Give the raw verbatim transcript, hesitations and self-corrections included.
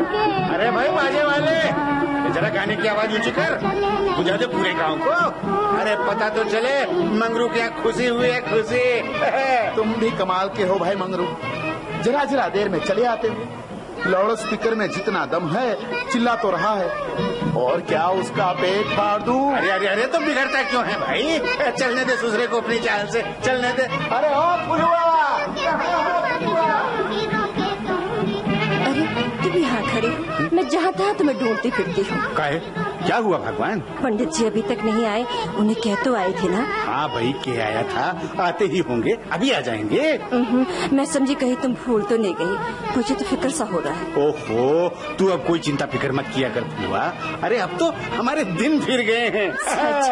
अरे भाई बाजे वाले, जरा गाने की आवाज ऊंची कर, बुझा दे पूरे गांव को। अरे पता तो चले मंगरू क्या खुशी हुई है, खुशी। तुम भी कमाल के हो भाई मंगरू, जरा जरा देर में चले आते हो। लाउड स्पीकर में जितना दम है चिल्ला तो रहा है, और क्या उसका पेट फाड़ दूं? अरे अरे अरे तो बिगड़ता क्यों है भाई, चलने दे दूसरे को अपनी चाल से, चलने दे। अरे ओ फुलवा, अरे तुम यहाँ खड़े, मैं जहाँ तहाँ तुम्हें ढूंढती फिरती हूँ। काहे, क्या हुआ भगवान? पंडित जी अभी तक नहीं आए, उन्हें कह तो आए थे ना? हाँ भाई के आया था, आते ही होंगे, अभी आ जाएंगे। मैं समझी कहीं तुम भूल तो नहीं गई, मुझे तो फिक्र सा हो रहा है। ओहो, तू अब कोई चिंता फिक्र मत किया कर बुआ, अरे अब तो हमारे दिन फिर गए हैं।